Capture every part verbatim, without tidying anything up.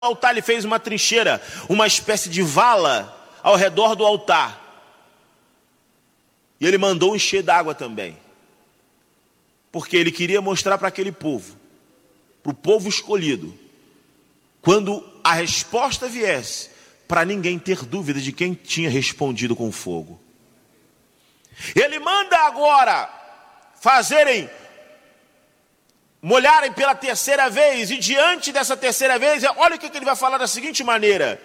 altar ele fez uma trincheira, uma espécie de vala ao redor do altar. E ele mandou encher d'água também. Porque ele queria mostrar para aquele povo, para o povo escolhido, quando a resposta viesse, para ninguém ter dúvida de quem tinha respondido com fogo. Ele manda agora fazerem, molharem pela terceira vez, e diante dessa terceira vez, olha o que ele vai falar da seguinte maneira: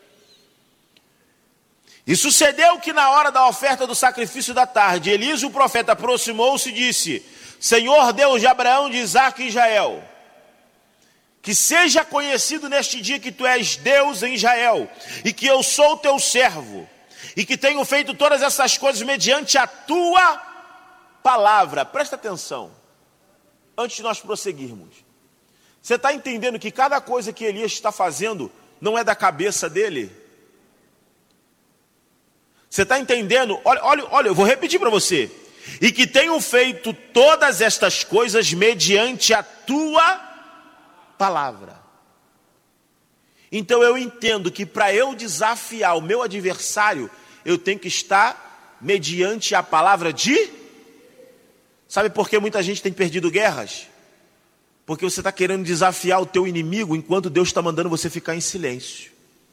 e sucedeu que na hora da oferta do sacrifício da tarde, Elias o profeta aproximou-se e disse: Senhor Deus de Abraão, de Isaque e Israel, que seja conhecido neste dia que tu és Deus em Israel, e que eu sou teu servo, e que tenho feito todas essas coisas mediante a tua palavra. Presta atenção, antes de nós prosseguirmos. Você está entendendo que cada coisa que Elias está fazendo não é da cabeça dele? Você está entendendo? Olha, olha, olha, eu vou repetir para você. E que tenho feito todas estas coisas mediante a tua palavra. Então eu entendo que para eu desafiar o meu adversário, eu tenho que estar mediante a palavra de... Sabe por que muita gente tem perdido guerras? Porque você está querendo desafiar o teu inimigo enquanto Deus está mandando você ficar em silêncio.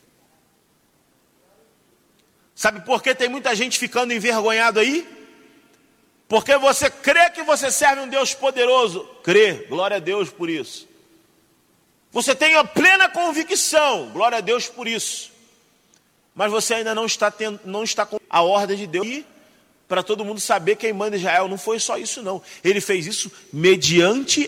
Sabe por que tem muita gente ficando envergonhado aí? Porque você crê que você serve um Deus poderoso. Crê, glória a Deus por isso. Você tem a plena convicção, glória a Deus por isso. Mas você ainda não está, tendo, não está com a ordem de Deus. E para todo mundo saber quem manda Israel, não foi só isso não. Ele fez isso mediante